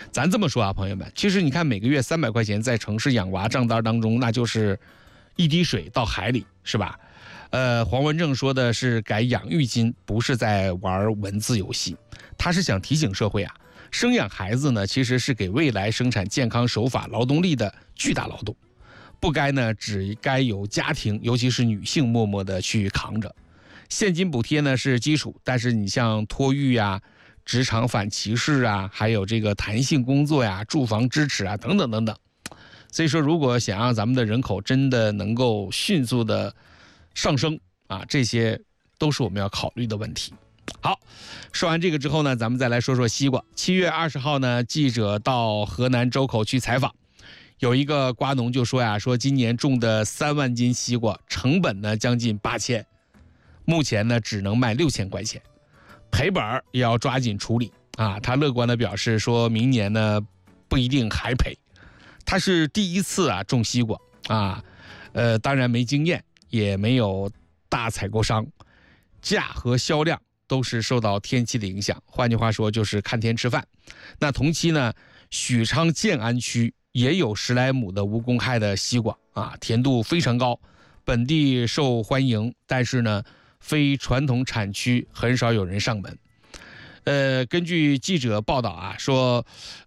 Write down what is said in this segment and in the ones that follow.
咱这么说啊，朋友们，其实你看每个月300块钱在城市养娃账单当中，那就是一滴水到海里，是吧？黄文正说的是改养育金，不是在玩文字游戏，他是想提醒社会啊，生养孩子呢，其实是给未来生产健康守法劳动力的巨大劳动，不该呢只该由家庭，尤其是女性默默的去扛着。现金补贴呢是基础，但是你像托育啊、职场反歧视啊，还有这个弹性工作呀、住房支持啊等等等等。所以说，如果想让咱们的人口真的能够迅速的上升啊，这些都是我们要考虑的问题。好，说完这个之后呢，咱们再来说说西瓜。7月20号呢，记者到河南周口去采访，有一个瓜农就说呀，说今年种的3万斤西瓜，成本呢将近8000，目前呢只能卖6000块钱，赔本也要抓紧处理啊。他乐观的表示，说明年呢不一定还赔。他是第一次啊种西瓜啊，当然没经验，也没有大采购商，价和销量都是受到天气的影响，换句话说就是看天吃饭。那同期呢，许昌建安区也有10来亩的无公害的西瓜啊，甜度非常高，本地受欢迎，但是呢，非传统产区很少有人上门。根据记者报道啊，说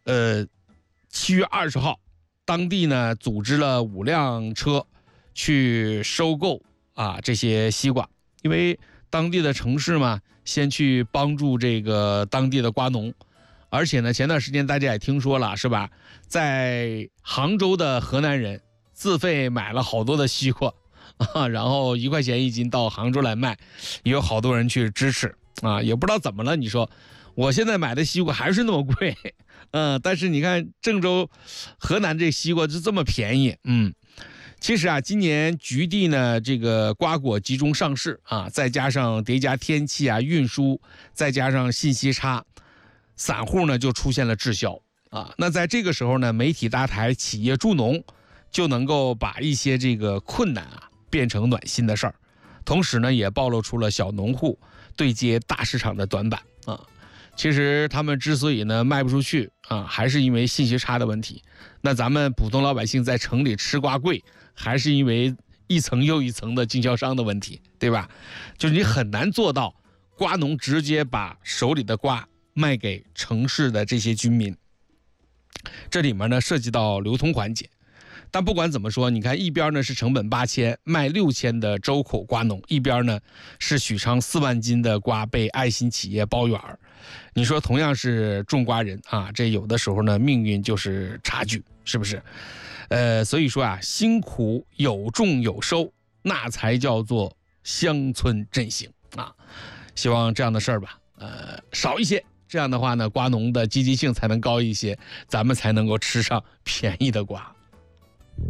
7月20号，当地呢组织了5辆车去收购啊这些西瓜，因为当地的城市嘛，先去帮助这个当地的瓜农。而且呢，前段时间大家也听说了，是吧？在杭州的河南人自费买了好多的西瓜啊，然后1块钱1斤到杭州来卖，也有好多人去支持啊，也不知道怎么了。你说我现在买的西瓜还是那么贵，但是你看郑州、河南这西瓜就这么便宜，其实啊，今年局地呢这个瓜果集中上市啊，再加上叠加天气啊、运输，再加上信息差，散户呢就出现了滞销啊。那在这个时候呢，媒体搭台，企业助农，就能够把一些这个困难啊变成暖心的事儿，同时呢也暴露出了小农户对接大市场的短板啊。其实他们之所以呢卖不出去啊，还是因为信息差的问题。那咱们普通老百姓在城里吃瓜贵，还是因为一层又一层的经销商的问题，对吧？就是你很难做到瓜农直接把手里的瓜卖给城市的这些居民，这里面呢涉及到流通环节。但不管怎么说，你看一边呢是成本8000卖6000的周口瓜农，一边呢是许昌4万斤的瓜被爱心企业包圆。你说同样是种瓜人啊，这有的时候呢命运就是差距，是不是？所以说啊，辛苦有种有收，那才叫做乡村振兴啊。希望这样的事儿吧，少一些。这样的话呢，瓜农的积极性才能高一些，咱们才能够吃上便宜的瓜。